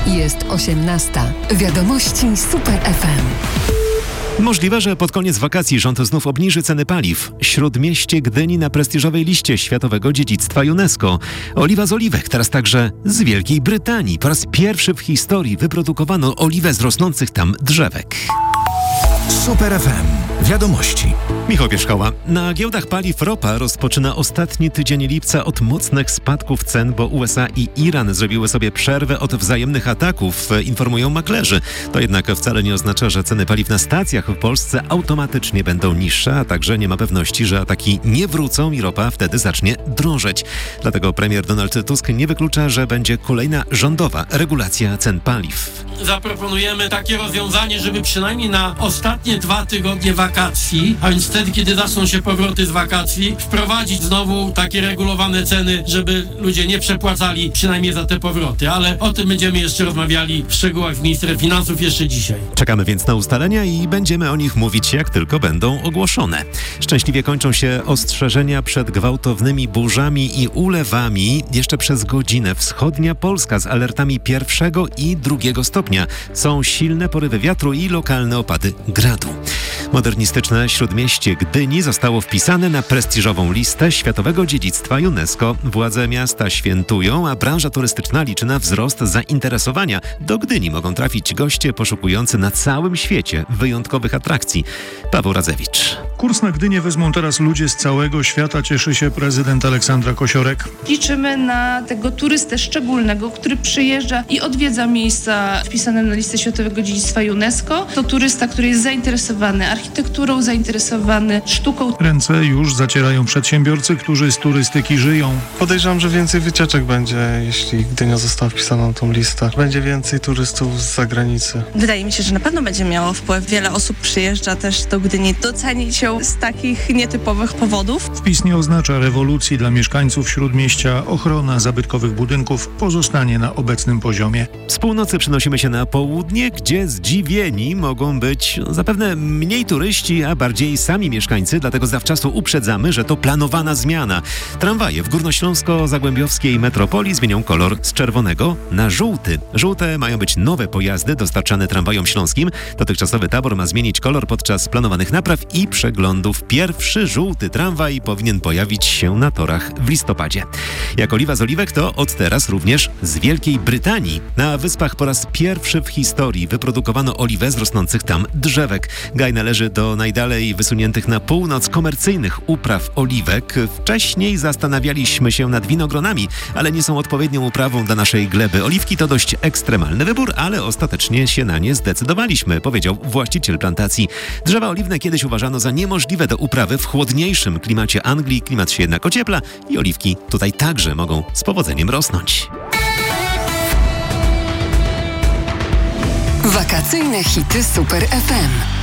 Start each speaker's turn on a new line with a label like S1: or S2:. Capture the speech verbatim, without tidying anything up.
S1: Jest osiemnasta. Wiadomości Super F M.
S2: Możliwe, że pod koniec wakacji rząd znów obniży ceny paliw. Śródmieście Gdyni na prestiżowej liście Światowego Dziedzictwa UNESCO. Oliwa z oliwek, teraz także z Wielkiej Brytanii. Po raz pierwszy w historii wyprodukowano oliwę z rosnących tam drzewek.
S3: Super F M. Wiadomości.
S2: Michał Pierzchała. Na giełdach paliw ropa rozpoczyna ostatni tydzień lipca od mocnych spadków cen, bo U S A i Iran zrobiły sobie przerwę od wzajemnych ataków, informują maklerzy. To jednak wcale nie oznacza, że ceny paliw na stacjach w Polsce automatycznie będą niższe, a także nie ma pewności, że ataki nie wrócą i ropa wtedy zacznie drożeć. Dlatego premier Donald Tusk nie wyklucza, że będzie kolejna rządowa regulacja cen paliw.
S4: Zaproponujemy takie rozwiązanie, żeby przynajmniej na ostatnie dwa tygodnie wakacji, a więc wtedy, kiedy zaczną się powroty z wakacji, wprowadzić znowu takie regulowane ceny, żeby ludzie nie przepłacali przynajmniej za te powroty. Ale o tym będziemy jeszcze rozmawiali w szczegółach z ministrem finansów jeszcze dzisiaj.
S2: Czekamy więc na ustalenia i będziemy o nich mówić, jak tylko będą ogłoszone. Szczęśliwie kończą się ostrzeżenia przed gwałtownymi burzami i ulewami. Jeszcze przez godzinę wschodnia Polska z alertami pierwszego i drugiego stopnia. Są silne porywy wiatru i lokalne opady gradu. Modernistyczne Śródmieście Gdyni zostało wpisane na prestiżową listę Światowego Dziedzictwa UNESCO. Władze miasta świętują, a branża turystyczna liczy na wzrost zainteresowania. Do Gdyni mogą trafić goście poszukujący na całym świecie wyjątkowych atrakcji. Paweł Radzewicz.
S5: Kurs na Gdynię wezmą teraz ludzie z całego świata, cieszy się prezydent Aleksandra Kosiorek.
S6: Liczymy na tego turystę szczególnego, który przyjeżdża i odwiedza miejsca wpisane na listę Światowego Dziedzictwa UNESCO. To turysta, który jest zainteresowany architekturą, zainteresowany sztuką.
S5: Ręce już zacierają przedsiębiorcy, którzy z turystyki żyją.
S7: Podejrzewam, że więcej wycieczek będzie, jeśli Gdynia została wpisana na tą listę. Będzie więcej turystów z zagranicy.
S8: Wydaje mi się, że na pewno będzie miało wpływ. Wiele osób przyjeżdża też do Gdyni docenić ją z takich nietypowych powodów.
S5: Wpis nie oznacza rewolucji dla mieszkańców Śródmieścia. Ochrona zabytkowych budynków pozostanie na obecnym poziomie.
S2: Z północy przenosimy się na południe, gdzie zdziwieni mogą być zapewne mniej turyści, a bardziej sami mieszkańcy, dlatego zawczasu uprzedzamy, że to planowana zmiana. Tramwaje w górnośląsko-zagłębiowskiej metropolii zmienią kolor z czerwonego na żółty. Żółte mają być nowe pojazdy dostarczane tramwajom śląskim. Dotychczasowy tabor ma zmienić kolor podczas planowanych napraw i przeglądów. Pierwszy żółty tramwaj powinien pojawić się na torach w listopadzie. Jak oliwa z oliwek, to od teraz również z Wielkiej Brytanii. Na Wyspach po raz pierwszy w historii wyprodukowano oliwę z rosnących tam drzewek. Gaj należy do najdalej wysuniętych na północ komercyjnych upraw oliwek. Wcześniej zastanawialiśmy się nad winogronami, ale nie są odpowiednią uprawą dla naszej gleby. Oliwki to dość ekstremalny wybór, ale ostatecznie się na nie zdecydowaliśmy, powiedział właściciel plantacji. Drzewa oliwne kiedyś uważano za niemożliwe do uprawy w chłodniejszym klimacie Anglii. Klimat się jednak ociepla i oliwki tutaj także mogą z powodzeniem rosnąć.
S1: Wakacyjne hity Super F M.